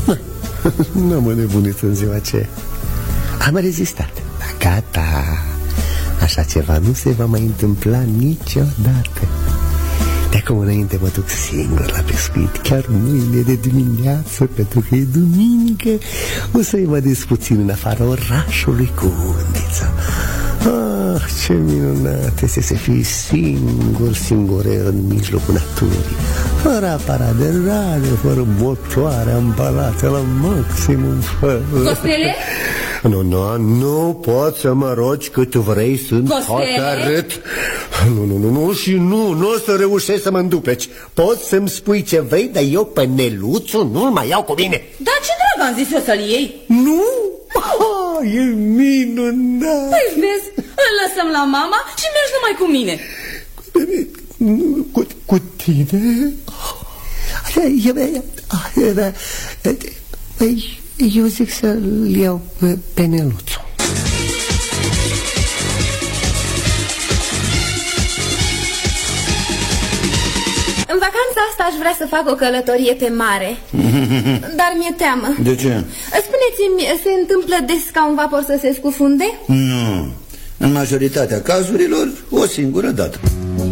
Nu am nebunit în ziua aceea. Am rezistat. Dar gata, așa ceva nu se va mai întâmpla niciodată. De acum înainte mă duc singur la pescuit, chiar mâine de dimineață, pentru că e duminică. O să-i văd puțin în afara orașului cu undița. Ah, ce minunat este să fii singurel în mijlocul naturii, fără aparat de radio, fără motoare ambalate la maximum, fără... Costele? Nu pot să mă rogi cât vrei, sunt hotărât. Nu, și nu o să reușesc să mă îndupeci. Poți să-mi spui ce vrei, dar eu pe Neluțu nu-l mai iau cu mine. Dar ce drag am zis eu să-l iei? Nu? E minunat. Păi vezi, îl lăsăm la mama și mergi numai cu mine. Cu tine? Eu zic să-l iau pe Neluțu. În vacanța asta aș vrea să fac o călătorie pe mare. Dar mi-e teamă. De ce? Spuneți-mi, se întâmplă des ca un vapor să se scufunde? Nu. În majoritatea cazurilor, o singură dată.